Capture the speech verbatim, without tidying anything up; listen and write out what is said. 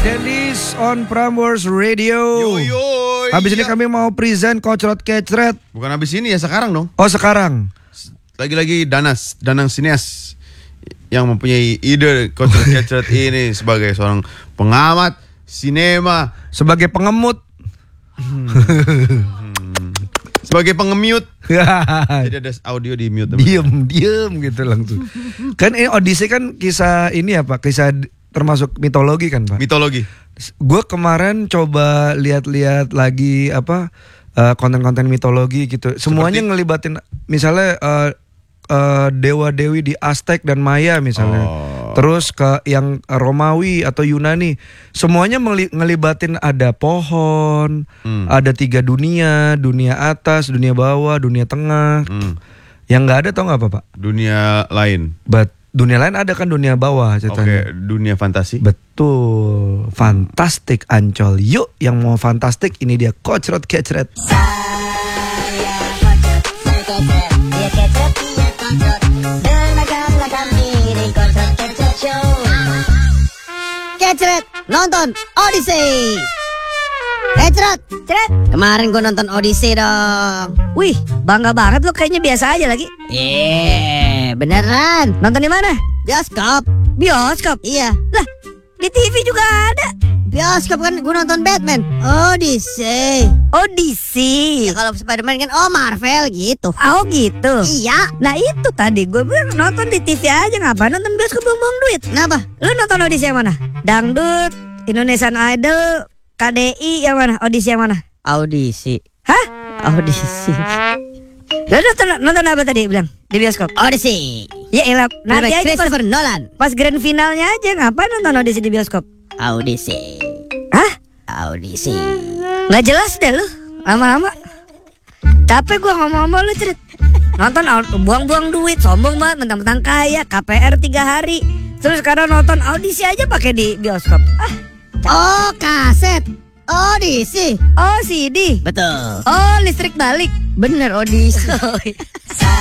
Dennis on Prambors Radio. Yo, yo, Habis iya. ini kami mau present Kocrot Kecret. Bukan habis ini ya, sekarang dong. Oh sekarang. Lagi-lagi Danas, Danang Sinias yang mempunyai ide Kocrot Kecret ini sebagai seorang pengamat sinema, Sebagai pengemut. sebagai pengemute. Jadi ada audio di mute. teman. Diem, diem gitu langsung. Kan ini Odyssey kan kisah ini apa? Kisah d- termasuk mitologi kan Pak? Mitologi. Gue kemarin coba lihat-lihat lagi apa eh, konten-konten mitologi gitu. Semuanya Seperti? ngelibatin misalnya eh, eh, dewa-dewi di Aztec dan Maya misalnya. Oh. Terus ke yang Romawi atau Yunani, semuanya meli- ngelibatin ada pohon, Hmm. ada tiga dunia, dunia atas, dunia bawah, dunia tengah. Hmm. Yang nggak ada tau nggak apa Pak? Dunia lain. But dunia lain ada kan dunia bawah Oke, ceritanya. dunia fantasi. Betul, fantastik Ancol. Yuk, yang mau fantastik ini dia Kocrot Kecret. Dia kecret, dia kocrot. Berlagam-lagam ini Kocrot Kecret Show. Kecret, nonton Odyssey. Kecret, cret. Kemarin gue nonton Odyssey dong. Wih, bangga banget lo, kayaknya biasa aja lagi. Eh, beneran. Nonton di mana? Bioskop. Bioskop. Iya, Lah, di T V juga ada. bioskop kan gue nonton Batman. Odyssey. Odyssey. Ya kalau Spider-Man kan oh Marvel gitu. Oh gitu. Iya. Nah itu tadi gue bilang nonton di T V aja, ngapain nonton bioskop buang-buang duit? Kenapa? Lo nonton Odyssey yang mana? Dangdut, Indonesian Idol, K D I yang mana? Odyssey yang mana? Audisi. Hah? Audisi. Lo nonton, nonton apa tadi bilang di bioskop? Odyssey. Ya elah, nanti Dari aja pas, Christopher Nolan. pas grand finalnya aja, ngapain nonton Odyssey di bioskop? Audisi. Hah? Audisi. Nggak jelas deh lu, lama-lama. Capek gua ngomong-ngomong lu Cerit. Nonton au- buang-buang duit, sombong banget, mentang-mentang kaya, K P R tiga hari. Terus sekarang nonton Audisi aja pakai di bioskop. Ah, Oh, kaset. Audisi. oh C D. Betul. Oh listrik balik. Bener Audisi.